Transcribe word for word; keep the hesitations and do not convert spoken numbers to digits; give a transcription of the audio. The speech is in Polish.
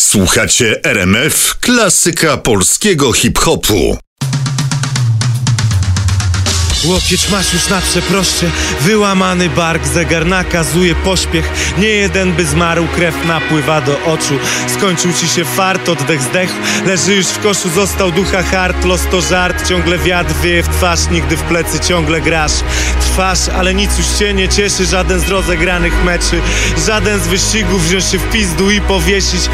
Słuchacie R M F, klasyka polskiego hip-hopu. Łokieć masz już na przeproście, wyłamany bark, zegar nakazuje pośpiech. Nie jeden by zmarł, krew napływa do oczu. Skończył ci się fart, oddech zdechł, leży już w koszu, został ducha hart. Los to żart, ciągle wiatr wieje w twarz, nigdy w plecy ciągle grasz. Trwasz, ale nic już cię nie cieszy, żaden z rozegranych meczy, żaden z wyścigów wziąć się w pizdu i powiesić.